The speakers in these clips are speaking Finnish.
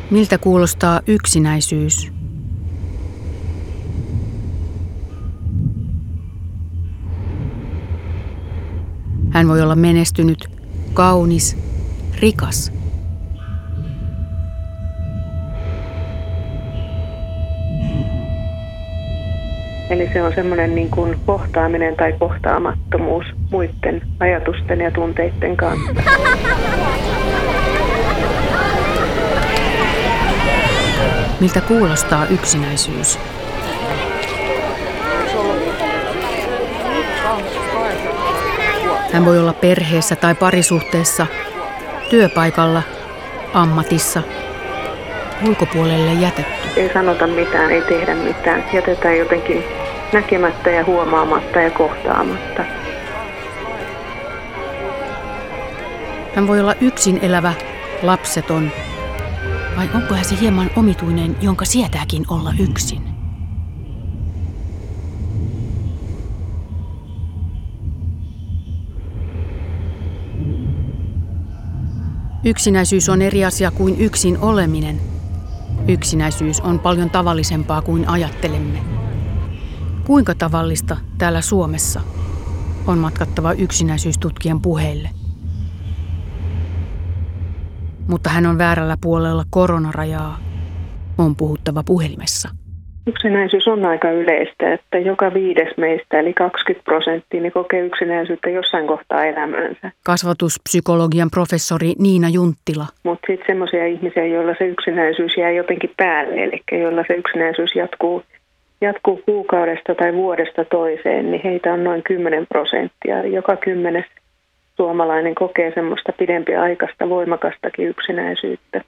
Miltä kuulostaa yksinäisyys? Hän voi olla menestynyt, kaunis, rikas. Eli se on semmoinen niin kuin kohtaaminen tai kohtaamattomuus muiden ajatusten ja tunteiden kanssa. Miltä kuulostaa yksinäisyys? Hän voi olla perheessä tai parisuhteessa, työpaikalla, ammatissa, ulkopuolelle jätetty. Ei sanota mitään, ei tehdä mitään. Jätetään jotenkin näkemättä ja huomaamatta ja kohtaamatta. Hän voi olla yksin elävä, lapseton. Vai onko hän se hieman omituinen, jonka sietääkin olla yksin? Yksinäisyys on eri asia kuin yksin oleminen. Yksinäisyys on paljon tavallisempaa kuin ajattelemme. Kuinka tavallista täällä Suomessa on matkattava yksinäisyystutkijan puheille? Mutta hän on väärällä puolella koronarajaa. On puhuttava puhelimessa. Yksinäisyys on aika yleistä, että joka 5 meistä, eli 20%, niin kokee yksinäisyyttä jossain kohtaa elämäänsä. Kasvatuspsykologian professori Niina Junttila. Mutta sitten semmoisia ihmisiä, joilla se yksinäisyys jää jotenkin päälle, eli joilla se yksinäisyys jatkuu kuukaudesta tai vuodesta toiseen, niin heitä on noin 10%. Joka 10. suomalainen kokee semmoista pidempiaikaista, voimakastakin yksinäisyyttä.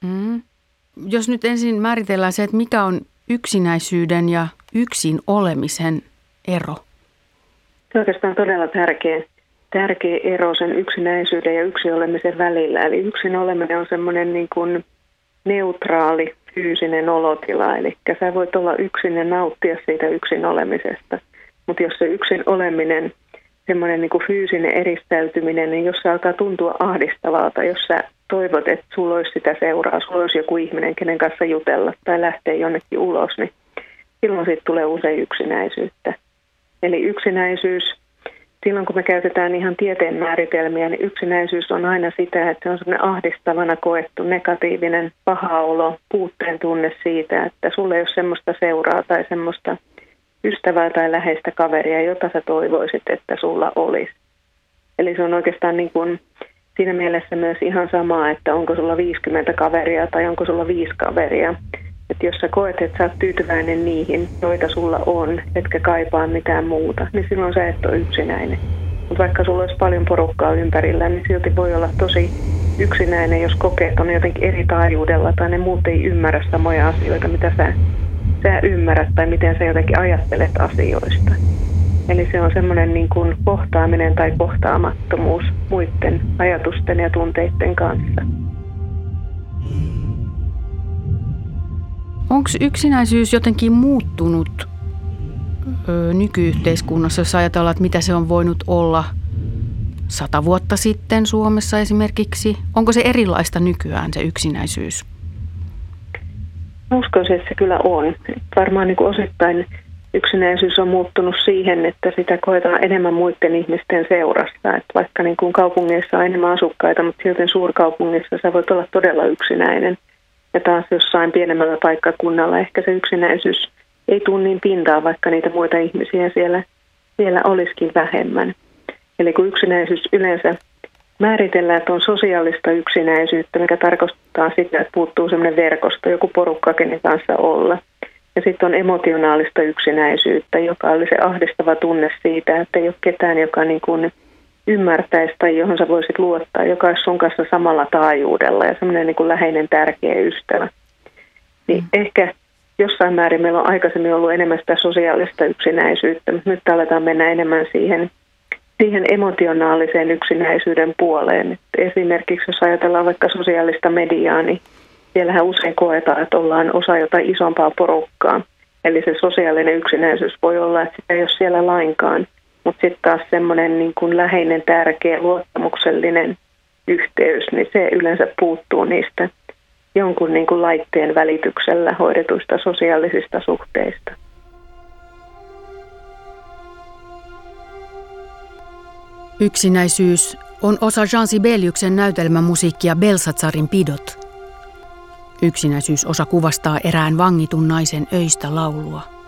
Jos nyt ensin määritellään se, että mikä on yksinäisyyden ja yksin olemisen ero? Se on oikeastaan todella tärkeä ero sen yksinäisyyden ja yksin olemisen välillä. Eli yksin oleminen on semmoinen niin kuin neutraali fyysinen olotila. Eli sä voit olla yksin ja nauttia siitä yksin olemisesta. Mutta jos se yksin oleminen, semmoinen niin kuin fyysinen eristäytyminen, niin jos se alkaa tuntua ahdistavalta, jos sä toivot, että sulla olisi sitä seuraa, sulla olisi joku ihminen, kenen kanssa jutella tai lähteä jonnekin ulos, niin silloin siitä tulee usein yksinäisyyttä. Eli yksinäisyys, silloin kun me käytetään ihan tieteen määritelmiä, niin yksinäisyys on aina sitä, että se on semmoinen ahdistavana koettu negatiivinen paha olo, puutteen tunne siitä, että sulla ei ole semmoista seuraa tai semmoista ystävää tai läheistä kaveria, jota sä toivoisit, että sulla olisi. Eli se on oikeastaan niin kuin siinä mielessä myös ihan sama, että onko sulla 50 kaveria tai onko sulla 5 kaveria. Että jos sä koet, että sä oot tyytyväinen niihin, joita sulla on, etkä kaipaa mitään muuta, niin silloin sä et ole yksinäinen. Mutta vaikka sulla olisi paljon porukkaa ympärillä, niin silti voi olla tosi yksinäinen, jos kokeet on jotenkin eri taajuudella tai ne muut ei ymmärrä samoja asioita, mitä sä ymmärrät tai miten sä jotenkin ajattelet asioista. Eli se on semmoinen niin kuin kohtaaminen tai kohtaamattomuus muiden ajatusten ja tunteiden kanssa. Onko yksinäisyys jotenkin muuttunut nykyyhteiskunnassa, jos ajatellaan, että mitä se on voinut olla 100 vuotta sitten Suomessa esimerkiksi? Onko se erilaista nykyään se yksinäisyys? Uskoisin, että se kyllä on. Varmaan niin kuin osittain yksinäisyys on muuttunut siihen, että sitä koetaan enemmän muiden ihmisten seurasta. Että vaikka niin kuin kaupungeissa on enemmän asukkaita, mutta silti suurkaupungissa sä voit olla todella yksinäinen. Ja taas jossain pienemmällä paikkakunnalla ehkä se yksinäisyys ei tule niin pintaa, vaikka niitä muita ihmisiä siellä olisikin vähemmän. Eli kun yksinäisyys yleensä määritellään, että on sosiaalista yksinäisyyttä, mikä tarkoittaa sitä, että puuttuu sellainen verkosto, joku porukka, kenen kanssa olla. Ja sitten on emotionaalista yksinäisyyttä, joka oli se ahdistava tunne siitä, että ei ole ketään, joka niin kuin ymmärtäisi tai johon sä voisit luottaa, joka olisi sun kanssa samalla taajuudella ja semmoinen niin kuin läheinen, tärkeä ystävä. Niin ehkä jossain määrin meillä on aikaisemmin ollut enemmän sitä sosiaalista yksinäisyyttä, mutta nyt aletaan mennä enemmän siihen emotionaaliseen yksinäisyyden puoleen. Et esimerkiksi jos ajatellaan vaikka sosiaalista mediaa, niin siellähän usein koetaan, että ollaan osa jotain isompaa porukkaa. Eli se sosiaalinen yksinäisyys voi olla, että sitä ei ole siellä lainkaan. Mutta sitten taas semmoinen niin kuin läheinen, tärkeä, luottamuksellinen yhteys, niin se yleensä puuttuu niistä jonkun niin kuin laitteen välityksellä hoidetuista sosiaalisista suhteista. Yksinäisyys on osa Jean Sibeliuksen näytelmämusiikkia Belsazarin pidot. Yksinäisyysosa kuvastaa erään vangitun naisen öistä laulua.